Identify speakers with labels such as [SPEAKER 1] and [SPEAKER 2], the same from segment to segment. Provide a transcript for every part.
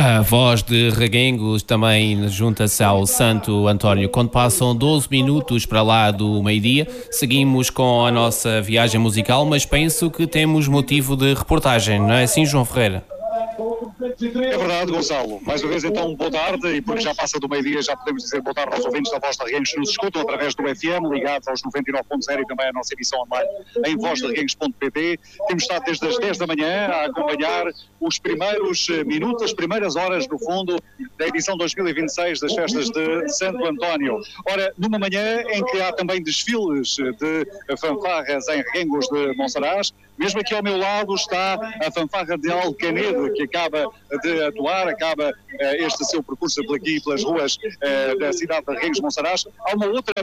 [SPEAKER 1] A voz de Reguengos também junta-se ao Santo António. Quando passam 12 minutos para lá do meio-dia, seguimos com a nossa viagem musical, mas penso que temos motivo de reportagem, não é assim, João Ferreira?
[SPEAKER 2] É verdade, Gonçalo. Mais uma vez, então, boa tarde, e porque já passa do meio-dia, já podemos dizer boa tarde aos ouvintes da Voz de Reguengos que nos escutam através do FM, ligados aos 99.0 e também a nossa emissão online em vozdereguengos.pt. Temos estado desde as 10 da manhã a acompanhar os primeiros minutos, as primeiras horas, no fundo, da edição 2026 das festas de Santo António. Ora, numa manhã em que há também desfiles de fanfarras em Reguengos de Monsaraz, mesmo aqui ao meu lado está a fanfarra de Alcanedo, que acaba de atuar, acaba este seu percurso por aqui pelas ruas da cidade de Reguengos de Monsaraz. Há uma outra,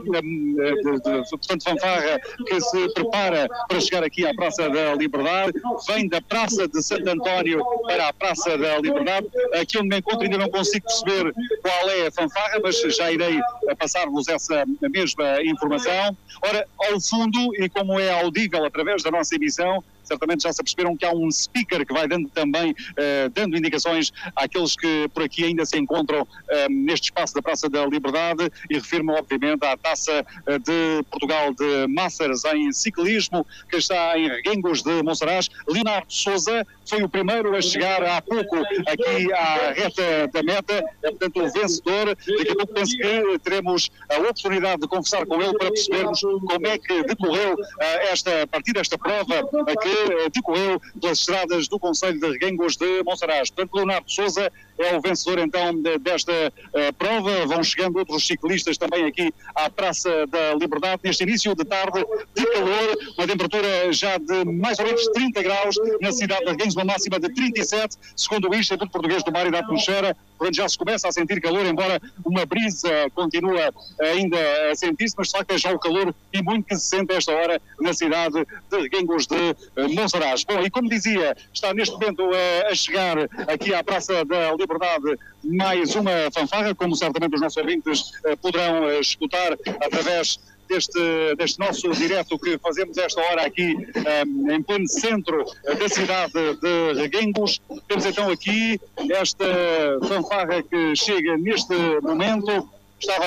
[SPEAKER 2] portanto, fanfarra que se prepara para chegar aqui à Praça da Liberdade, vem da Praça de Santo António para a Praça da Liberdade. Aqui onde me encontro ainda não consigo perceber qual é a fanfarra, mas já irei passar-vos essa mesma informação. Ora, ao fundo, e como é audível através da nossa emissão, certamente já se aperceberam que há um speaker que vai dando também, dando indicações àqueles que por aqui ainda se encontram neste espaço da Praça da Liberdade, e refiro-me obviamente à Taça de Portugal de Masters em ciclismo, que está em Reguengos de Monsaraz. Leonardo Sousa foi o primeiro a chegar há pouco aqui à reta da meta, é portanto o vencedor. Daqui a pouco penso que teremos a oportunidade de conversar com ele para percebermos como é que decorreu esta partida, esta prova que decorreu pelas estradas do concelho de Reguengos de Monsaraz. Portanto, Leonardo Sousa é o vencedor então desta prova. Vão chegando outros ciclistas também aqui à Praça da Liberdade neste início de tarde de calor, uma temperatura já de mais ou menos 30 graus na cidade de Reguengos, uma máxima de 37, segundo o Instituto Português do Mar e da Atmosfera, onde já se começa a sentir calor, embora uma brisa continua ainda a sentir-se, mas de facto é já o calor e muito que se sente a esta hora na cidade de Reguengos de Monsaraz. Bom, e como dizia, está neste momento a chegar aqui à Praça da Liberdade mais uma fanfarra, como certamente os nossos ouvintes poderão escutar através deste nosso direto que fazemos esta hora aqui em pleno centro da cidade de Reguengos. Temos então aqui esta fanfarra que chega neste momento. Estava...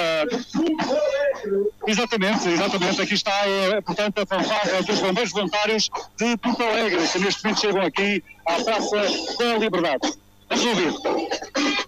[SPEAKER 2] Exatamente, aqui está, portanto, a fanfarra dos bombeiros voluntários de Porto Alegre, que neste momento chegam aqui à Praça da Liberdade. Vamos ouvir.